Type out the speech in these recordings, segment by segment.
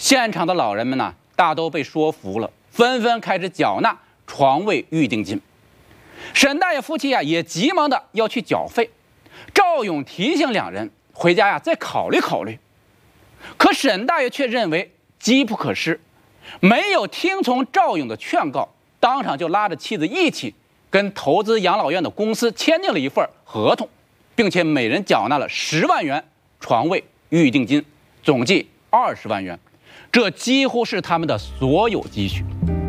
现场的老人们呢，大都被说服了，纷纷开始缴纳床位预定金。沈大爷夫妻也急忙的要去缴费。赵勇提醒两人回家再考虑考虑。可沈大爷却认为机不可失，没有听从赵勇的劝告，当场就拉着妻子一起跟投资养老院的公司签订了一份合同，并且每人缴纳了10万元床位预定金，总计20万元，这几乎是他们的所有积蓄。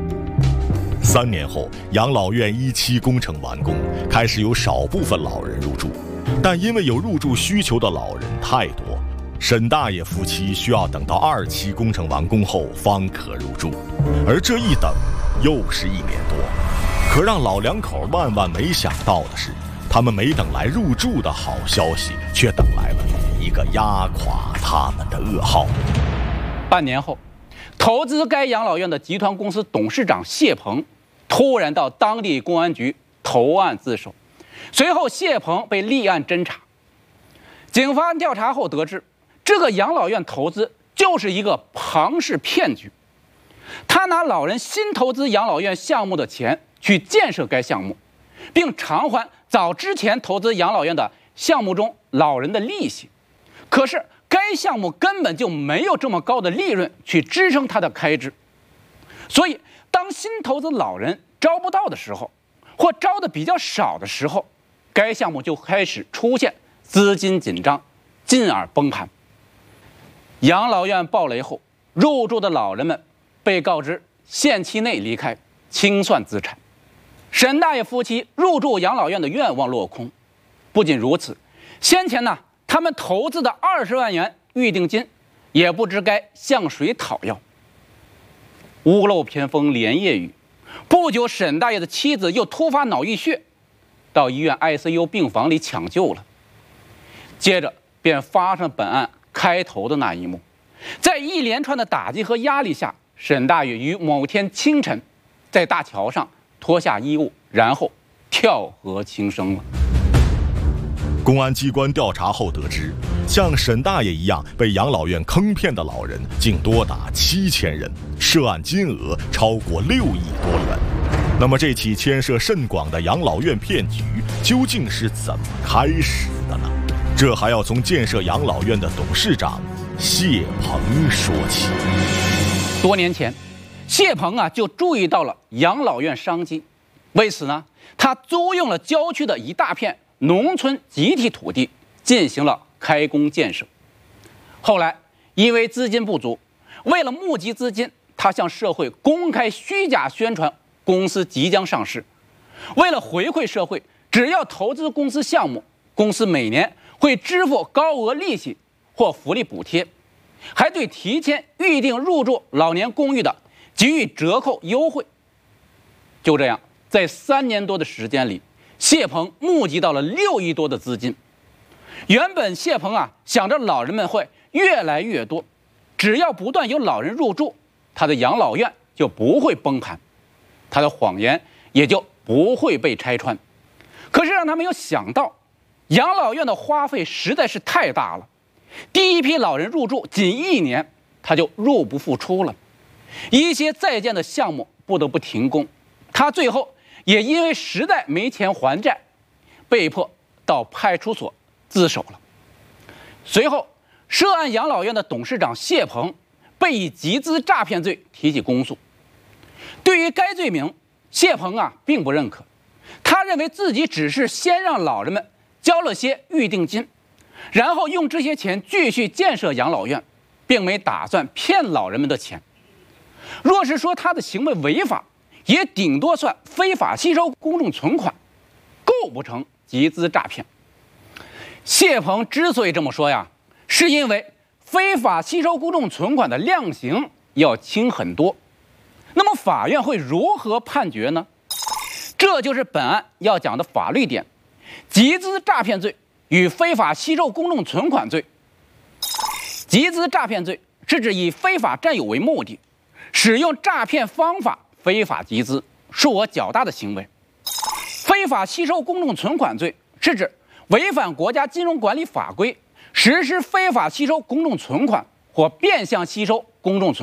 3年后，养老院1期工程完工，开始有少部分老人入住，但因为有入住需求的老人太多，沈大爷夫妻需要等到2期工程完工后方可入住，而这一等又是1年多。可让老两口万万没想到的是，他们没等来入住的好消息，却等来了一个压垮他们的噩耗。 半年后，投资该养老院的集团公司董事长谢鹏突然到当地公安局投案自首，随后谢鹏被立案侦查。警方调查后得知，这个养老院投资就是一个庞氏骗局。他拿老人新投资养老院项目的钱去建设该项目，并偿还早之前投资养老院的项目中老人的利息。可是该项目根本就没有这么高的利润去支撑他的开支，所以当新投资老人招不到的时候，或招的比较少的时候，该项目就开始出现资金紧张，进而崩盘。养老院暴雷后，入住的老人们被告知限期内离开，清算资产。沈大爷夫妻入住养老院的愿望落空。不仅如此，先前呢，他们投资的20万元预定金，也不知该向谁讨要。屋漏偏逢连夜雨，不久，沈大爷的妻子又突发脑溢血，到医院 ICU 病房里抢救了。接着便发生本案开头的那一幕。在一连串的打击和压力下，沈大爷于某天清晨在大桥上脱下衣物，然后跳河轻生了。 公安机关调查后得知，像沈大爷一样被养老院坑骗的老人竟多达7000人，涉案金额超过6亿多元。那么这起牵涉甚广的养老院骗局究竟是怎么开始的呢？这还要从建设养老院的董事长谢鹏说起。 多年前，谢鹏就注意到了养老院商机，为此呢，他租用了郊区的一大片农村集体土地，进行了开工建设。后来因为资金不足，为了募集资金，他向社会公开虚假宣传公司即将上市。为了回馈社会，只要投资公司项目，公司每年会支付高额利息或福利补贴，还对提前预定入住老年公寓的给予折扣优惠。就这样，在3年多的时间里，谢鹏募集到了6亿多的资金。原本谢鹏想着老人们会越来越多，只要不断有老人入住，他的养老院就不会崩盘，他的谎言也就不会被拆穿。可是让他没有想到，养老院的花费实在是太大了。第一批老人入住仅1年，他就入不敷出了，一些在建的项目不得不停工，他最后也因为实在没钱还债，被迫到派出所自首了。随后，涉案养老院的董事长谢鹏被以集资诈骗罪提起公诉。对于该罪名，谢鹏并不认可，他认为自己只是先让老人们交了些预定金，然后用这些钱继续建设养老院，并没打算骗老人们的钱。若是说他的行为违法，也顶多算非法吸收公众存款，构不成集资诈骗。谢鹏之所以这么说是因为非法吸收公众存款的量刑要轻很多。那么法院会如何判决呢？这就是本案要讲的法律点：集资诈骗罪与非法吸收公众存款罪。集资诈骗罪是指以非法占有为目的，使用诈骗方法非法集资，数额较大的行为。非法吸收公众存款罪是指违反国家金融管理法规，实施非法吸收公众存款或变相吸收公众存款。